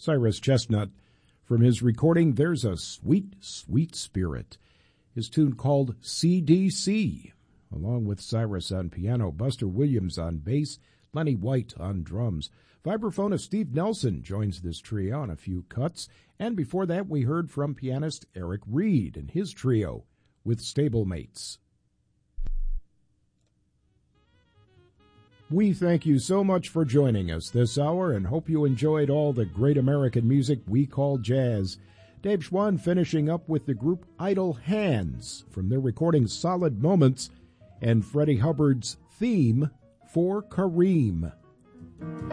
Cyrus Chestnut from his recording There's a Sweet, Sweet Spirit, his tune called CDC, along with Cyrus on piano, Buster Williams on bass, Lenny White on drums. Vibraphone of Steve Nelson joins this trio on a few cuts, and before that we heard from pianist Eric Reed and his trio with Stablemates. We thank you so much for joining us this hour and hope you enjoyed all the great American music we call jazz. Dave Schwann finishing up with the group Idle Hands from their recording Solid Moments and Freddie Hubbard's theme for Kareem.